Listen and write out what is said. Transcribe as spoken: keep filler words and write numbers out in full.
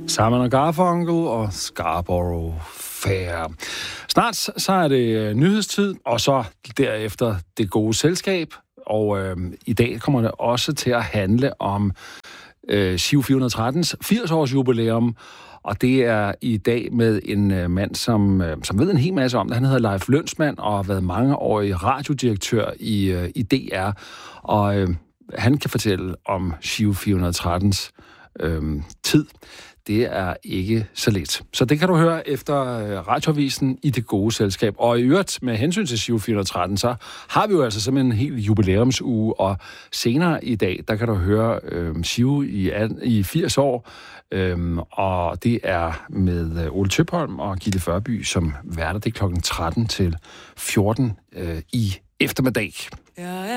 Simon & Garfunkel og Scarborough Fair. Snart så er det nyhedstid, og så derefter det gode selskab. Og øh, i dag kommer det også til at handle om øh, Giro fire hundrede og trettens firs-års jubilæum. Og det er i dag med en øh, mand, som, øh, som ved en hel masse om det. Han hedder Leif Lønsmand og har været mangeårig radiodirektør i, øh, i D R. Og øh, han kan fortælle om Giro fire hundrede og trettens øh, tid. Det er ikke så let. Så det kan du høre efter Radioavisen i det gode selskab. Og i øvrigt, med hensyn til Giro fire hundrede og tretten, så har vi jo altså simpelthen en hel jubilæumsuge, og senere i dag, der kan du høre øh, Giro i, i firs år, øhm, og det er med Ole Tøpholm og Gitte Førby som værter. Det er klokken tretten til fjorten øh, i eftermiddag. Ja, ja.